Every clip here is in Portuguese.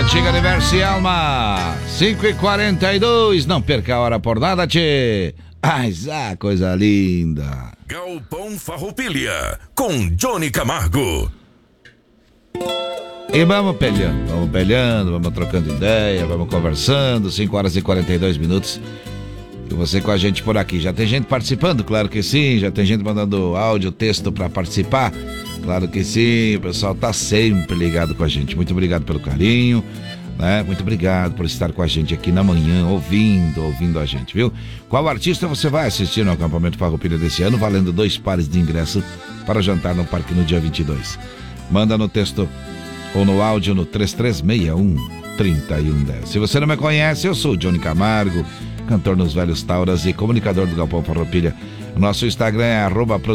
Cantiga Universo Alma, 5h42, não perca a hora por nada, tchê. Ai, coisa linda. Galpão Farroupilha, com Johnny Camargo. E vamos pelhando, vamos trocando ideia, vamos conversando, 5h42. E você com a gente por aqui. Já tem gente participando? Claro que sim. Já tem gente mandando áudio, texto para participar? Claro que sim. O pessoal tá sempre ligado com a gente. Muito obrigado pelo carinho, né? Muito obrigado por estar com a gente aqui na manhã, ouvindo a gente, viu? Qual artista você vai assistir no acampamento Farroupilha desse ano, valendo 2 pares de ingresso para jantar no parque no dia 22? Manda no texto ou no áudio no 3361-3110. Se você não me conhece, eu sou o Johnny Camargo, cantor nos Velhos Tauras e comunicador do Galpão Farroupilha. Nosso Instagram é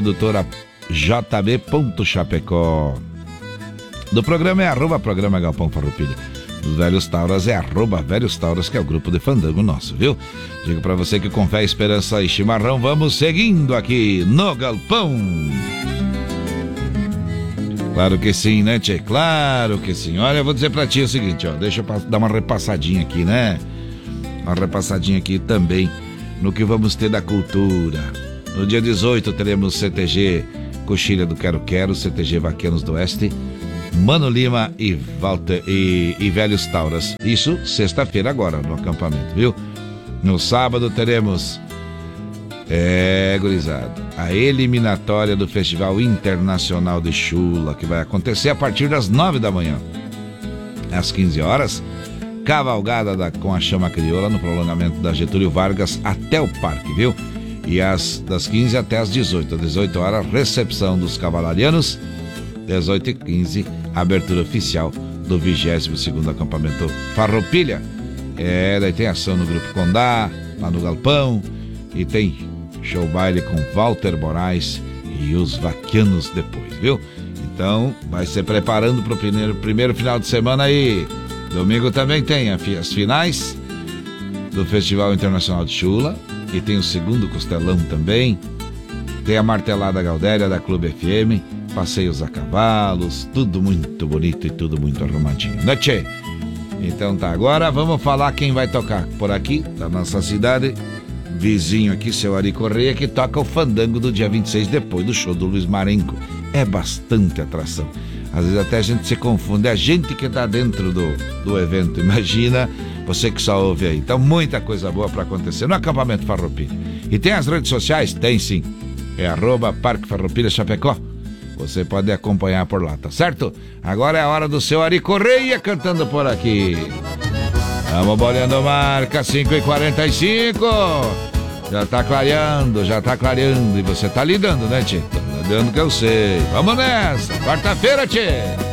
@produtora_jb.chapecó. Do programa é @programa Galpão Farroupilha. Dos Velhos Tauras é @Velhos Tauras, que é o grupo de fandango nosso, viu? Digo pra você que com fé, esperança e chimarrão, vamos seguindo aqui no Galpão. Claro que sim, né, tchê? Claro que sim. Olha, eu vou dizer pra ti o seguinte, ó. Deixa eu dar uma repassadinha aqui, né? Uma repassadinha aqui também no que vamos ter da cultura. No dia 18 teremos CTG Coxilha do Quero Quero, CTG Vaqueanos do Oeste, Mano Lima e Walter e Velhos Tauras. Isso sexta-feira agora no acampamento, viu? No sábado teremos gurizada, a eliminatória do Festival Internacional de Chula, que vai acontecer a partir das 9 da manhã. Às 15 horas, cavalgada com a chama crioula no prolongamento da Getúlio Vargas até o parque, viu? E das 15 até as 18. Às 18 horas, recepção dos cavalarianos. 18h15, abertura oficial do 22º acampamento Farroupilha. Daí tem ação no Grupo Condá, lá no Galpão, e tem show baile com Walter Moraes e os vaquianos depois, viu? Então, vai se preparando para o primeiro final de semana aí. Domingo também tem as finais do Festival Internacional de Chula, e tem o segundo Costelão também. Tem a Martelada Gaudéria da Clube FM, passeios a cavalos, tudo muito bonito e tudo muito arrumadinho, né, tchê? Então tá, agora vamos falar quem vai tocar por aqui, da nossa cidade. Vizinho aqui, seu Ari Correia, que toca o fandango do dia 26, depois do show do Luiz Marenco. É bastante atração. Às vezes até a gente se confunde, é a gente que tá dentro do evento. Imagina você que só ouve aí. Então, muita coisa boa para acontecer no acampamento Farroupilha. E tem as redes sociais? Tem sim. É @Parque Farroupilha Chapecó. Você pode acompanhar por lá, tá certo? Agora é a hora do seu Ari Correia cantando por aqui. Vamos bolhando marca, 5h45. Já tá clareando. E você tá lidando, né, tchê? Tá lidando que eu sei. Vamos nessa, quarta-feira, tchê.